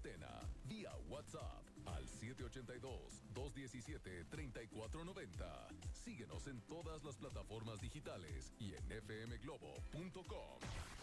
Catena, vía WhatsApp al 782-217-3490. Síguenos en todas las plataformas digitales y en fmglobo.com.